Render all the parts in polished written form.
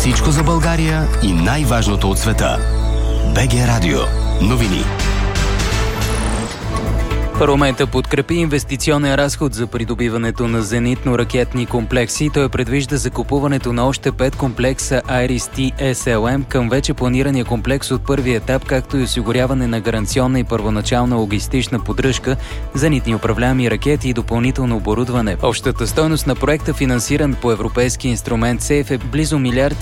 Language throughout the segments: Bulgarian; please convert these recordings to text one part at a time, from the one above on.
Всичко за България и най-важното от света. БГ Радио. Новини. Парламентът подкрепи инвестиционен разход за придобиването на зенитно-ракетни комплекси. Той предвижда закупуването на още 5 комплекса IRIS-T SLM към вече планирания комплекс от първия етап, както и осигуряване на гаранционна и първоначална логистична поддръжка, зенитни управляеми ракети и допълнително оборудване. Общата стойност на проекта, финансиран по европейски инструмент СЕФ, е близо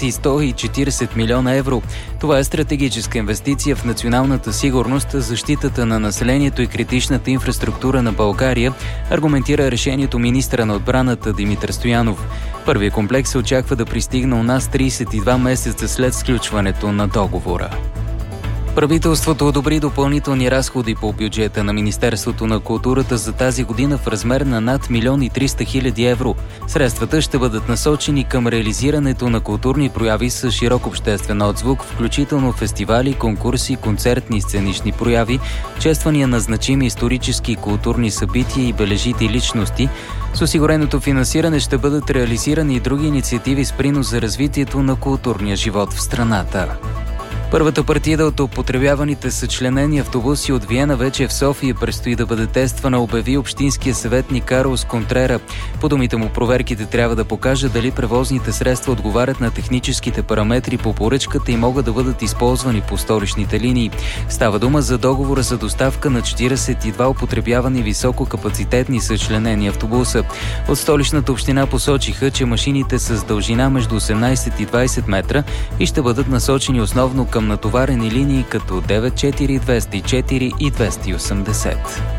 1,140 милиона евро. Това е стратегическа инвестиция в националната сигурност, защитата на населението и критичната инфраструктура на България, аргументира решението министъра на отбраната Димитър Стоянов. Първият комплекс се очаква да пристигне у нас 32 месеца след сключването на договора. Правителството одобри допълнителни разходи по бюджета на Министерството на културата за тази година в размер на над 1 300 000 евро. Средствата ще бъдат насочени към реализирането на културни прояви с широк обществен отзвук, включително фестивали, конкурси, концертни сценични прояви, чествания на значими исторически и културни събития и бележити личности. С осигуреното финансиране ще бъдат реализирани и други инициативи с принос за развитието на културния живот в страната. Първата партида от употребяваните съчленени автобуси от Виена вече в София предстои да бъде тествана, обяви общинския съветник Карлос Контрера. По думите му, проверките трябва да покажат дали превозните средства отговарят на техническите параметри по поръчката и могат да бъдат използвани по столичните линии. Става дума за договора за доставка на 42 употребявани висококапацитетни съчленени автобуса. От столичната община посочиха, че машините са с дължина между 18 и 20 метра и ще бъдат насочени основно към натоварени линии като 94, 204 и 280.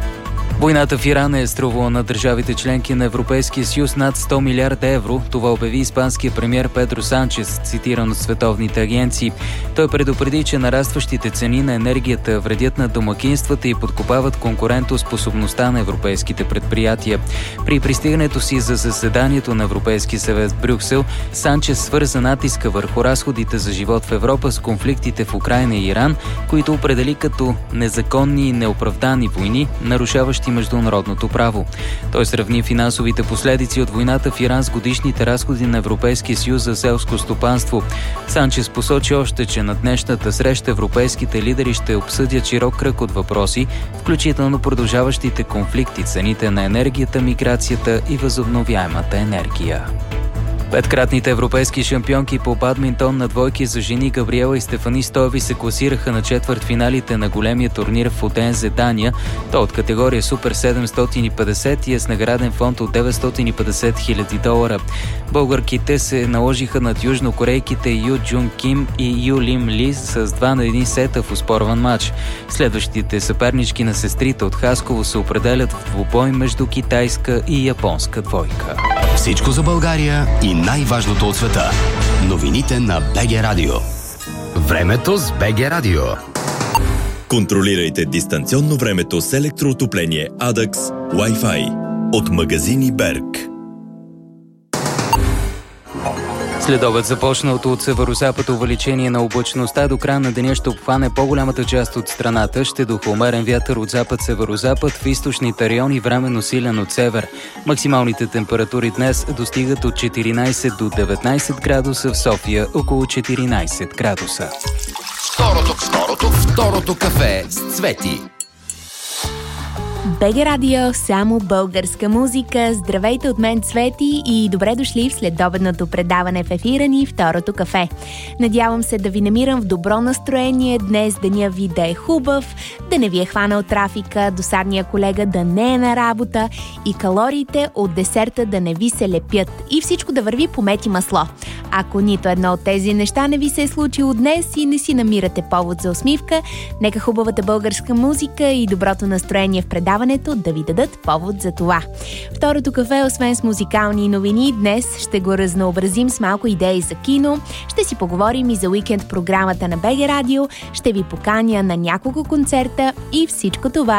Войната в Иран е струвала на държавите членки на Европейския съюз над 100 милиарда евро. Това обяви испанския премиер Педро Санчес, цитиран от световните агенции. Той предупреди, че нарастващите цени на енергията вредят на домакинствата и подкопават конкурентоспособността на европейските предприятия. При пристигането си за заседанието на Европейския съвет в Брюксел, Санчес свърза натиска върху разходите за живот в Европа с конфликтите в Украйна и Иран, които определи като незаконни и неоправдани войни, нарушаващи международното право. Той сравни финансовите последици от войната в Иран с годишните разходи на Европейския съюз за селско стопанство. Санчес посочи още, че на днешната среща европейските лидери ще обсъдят широк кръг от въпроси, включително продължаващите конфликти, цените на енергията, миграцията и възобновяемата енергия. Петкратните европейски шампионки по бадминтон на двойки за жени Габриела и Стефани Стоеви се класираха на четвъртфиналите на големия турнир в Одензе, Дания. То от категория Супер 750 и е с награден фонд от $950 000. Българките се наложиха над южнокорейките Ю Джун Ким и Ю Лим Ли с 2-1 сета в оспорван матч. Следващите съпернички на сестрите от Хасково се определят в двубой между китайска и японска двойка. Всичко за България и най-важното от света. Новините на БГ Радио. Времето с БГ Радио. Контролирайте дистанционно времето с електроотопление Adax Wi-Fi от магазини Берг. Следобед започналото от северозапад увеличение на облачността до края на деня ще обхване по-голямата част от страната. Ще духа умерен вятър от запад-северозапад, в източните райони временно силен от север. Максималните температури днес достигат от 14 до 19 градуса, в София около 14 градуса. Второто кафе с Цвети. БГ Радио, само българска музика. Здравейте от мен, Цвети, и добре дошли в следобедното предаване в ефира ни Второто кафе. Надявам се да ви намирам в добро настроение, днес деня ви да е хубав, да не ви е хванал трафика, досадния колега да не е на работа и калориите от десерта да не ви се лепят и всичко да върви по мед и масло. Ако нито едно от тези неща не ви се е случило днес и не си намирате повод за усмивка, нека хубавата българска музика и доброто настроение в предаването да ви дадат повод за това. Второто кафе, освен с музикални новини, днес ще го разнообразим с малко идеи за кино, ще си поговорим и за уикенд програмата на БГ Радио, ще ви поканя на няколко концерта и всичко това